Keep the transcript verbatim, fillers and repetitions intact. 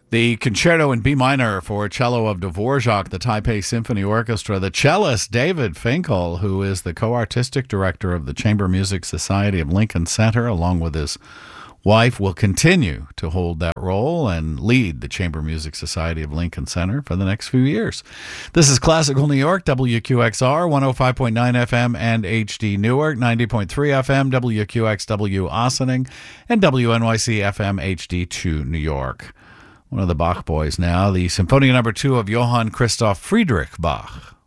The Concerto in B minor for cello of Dvorak, the Taipei Symphony Orchestra. The cellist David Finkel, who is the co-artistic director of the Chamber Music Society of Lincoln Center, along with his wife, will continue to hold that role and lead the Chamber Music Society of Lincoln Center for the next few years. This is Classical New York, W Q X R, one oh five point nine F M and H D Newark, ninety point three F M, W Q X W Ossining, and W N Y C F M H D two New York. One of the Bach boys now, the Symphonia Number Two of Johann Christoph Friedrich Bach.